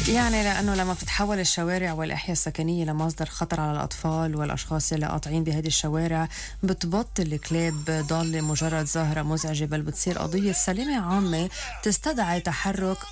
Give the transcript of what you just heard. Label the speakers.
Speaker 1: يعني لأنه لما بتتحول الشوارع والأحياء السكنية لمصدر خطر على الأطفال والأشخاص اللي قاطعين بهذه الشوارع، بتبطل الكلاب ضالة مجرد ظاهرة مزعجة، بل بتصير قضية سلامة عامة تستدعي تحرك